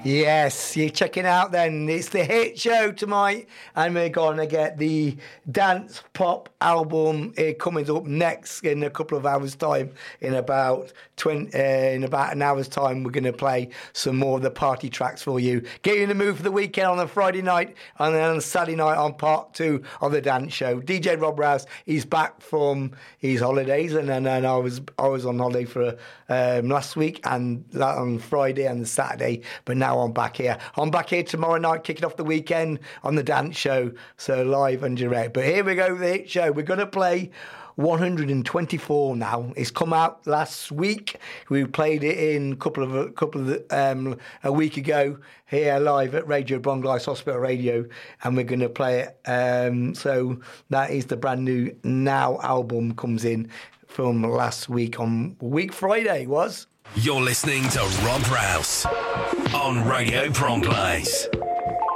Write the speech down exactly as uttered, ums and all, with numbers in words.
Yes, you're checking out then. It's the hit show tonight, and we're going to get the dance pop album uh, coming up next in a couple of hours' time. In about twenty, uh, in about an hour's time, we're going to play some more of the party tracks for you. Get you in the mood for the weekend on a Friday night, and then on Saturday night on part two of the dance show. D J Rob Rouse, he's back from his holidays, and then and I was I was on holiday for um, last week and that on Friday and the Saturday, but now I'm back here. I'm back here tomorrow night, kicking off the weekend on the dance show, so live and direct. But here we go, the hit show. We're going to play one hundred twenty-four now. It's come out last week. We played it in a couple of a couple of um, a week ago here live at Radio Bronglice Hospital Radio, and we're going to play it. Um, so that is the brand new Now album, comes in from last week on week Friday was. You're listening to Rob Rouse on Radio Bronglice.